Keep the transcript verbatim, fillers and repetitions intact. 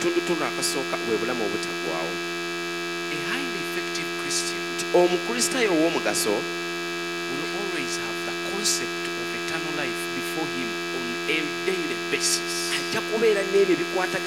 akatundutundu akasooka bwe bulamu obutagwawo. A highly effective Christian Omukristaayo ow'omugaso will always have the concept of eternal life before him on a daily basis. ajja kubeera n'ebyo bikwata